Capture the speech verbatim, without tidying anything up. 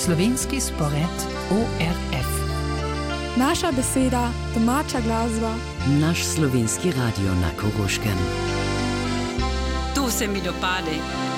Slovenski spored O R F. Naša beseda, domača glasba. Naš slovenski radio na Koroškem. To se mi dopade.